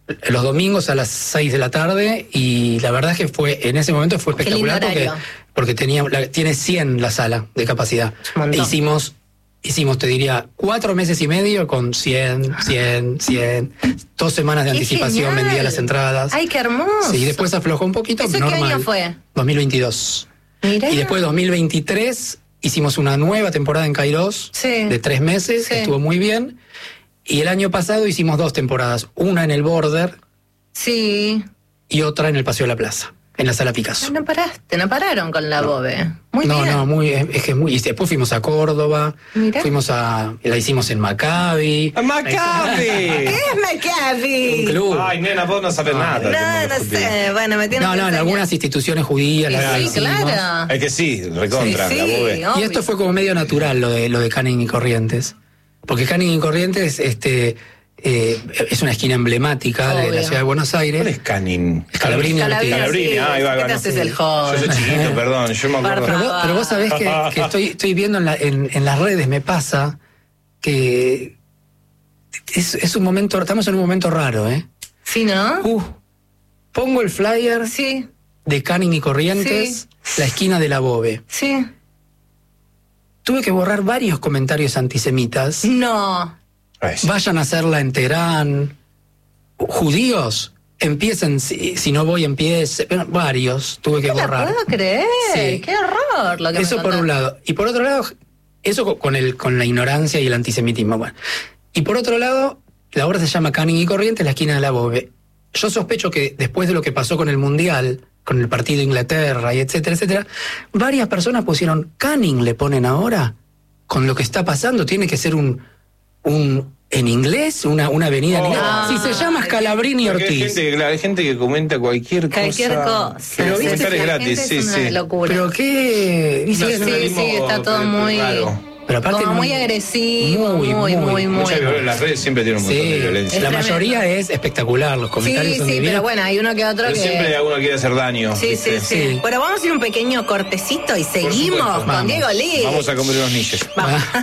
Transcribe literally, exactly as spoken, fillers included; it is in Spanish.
los domingos a las seis de la tarde, y la verdad es que fue, en ese momento fue espectacular porque, porque tenía, la, tiene cien la sala de capacidad. Hicimos, hicimos, te diría, cuatro meses y medio con cien, cien, cien, dos semanas de ¡Qué anticipación, genial! vendía las entradas. ¡Ay, qué hermoso! Sí, después aflojó un poquito. ¿Eso normal. qué año fue? dos mil veintidós. Mirá. Y después dos mil veintitrés hicimos una nueva temporada en Kairos, sí. de tres meses, sí. estuvo muy bien. Y el año pasado hicimos dos temporadas, una en el Border, sí, y otra en el Paseo de la Plaza, en la Sala Picasso. No paraste, no pararon con la Bobe. Muy no, bien. No, muy, es que es muy. Y después fuimos a Córdoba, Mirá. fuimos a, la hicimos en Maccabi. ¡Maccabi! ¿Qué es Maccabi? Un club. Ay, nena, vos no sabés nada. No, no sé. Bueno, me tienen No, que no, en enseñar. algunas instituciones judías. Sí, las sí, hicimos. claro. Es que sí, recontra, Sí, la sí, Bobe. obvio. Y esto fue como medio natural, lo de lo de Canning y Corrientes. Porque Canning y Corrientes, este. Eh, es una esquina emblemática Obvio. de la ciudad de Buenos Aires. ¿Cuál es Canning? Scalabrini. Scalabrini, Scalabrini, sí. ah, ahí va, ¿Qué va, te no haces sé. el joven? Yo soy chiquito, perdón, yo me acuerdo. Pero vos, pero vos sabés que, que estoy, estoy viendo en, la, en, en las redes, me pasa que es, es un momento, estamos en un momento raro, ¿eh? Sí, ¿no? Uh, pongo el flyer Sí, de Canning y Corrientes, la esquina de la Bobe. sí. Tuve que borrar varios comentarios antisemitas. No. Vayan a hacerla en Teherán. Judíos, empiecen, si, si no voy, empiece. Bueno, varios, tuve que No la borrar. puedo creer. Sí. Qué horror lo que Eso me por un contaste. lado. Y por otro lado, eso con, el, con la ignorancia y el antisemitismo. Bueno. Y por otro lado, la obra se llama Canning y Corrientes, la esquina de la Bobe. Yo sospecho que después de lo que pasó con el Mundial, con el partido de Inglaterra y etcétera, etcétera, varias personas pusieron, Canning le ponen ahora, con lo que está pasando, tiene que ser un, un en inglés, una, una avenida en Oh. inglés. Si se llama Scalabrini Porque hay Ortiz. gente, hay gente que comenta cualquier, Cualquier cosa. Pero Sí, viste sí, que es la gratis, gente sí, es una sí. locura. Pero qué... Sí, sí, nacionalismo, sí, está todo pero- muy... claro. Pero aparte como no- muy agresivo, muy, muy, muy. Mucha violencia, las redes siempre tienen un montón Sí, de violencia. la Es mayoría tremendo. es espectacular, los comentarios Sí, son sí, divinos. pero bueno, hay uno que otro Pero que... siempre alguno quiere hacer daño. Sí, sí, ¿viste? sí, Sí. Bueno, vamos a ir un pequeño cortecito y seguimos supuesto. con Vamos. Diego Lee. Vamos a comer unos niches. Ah.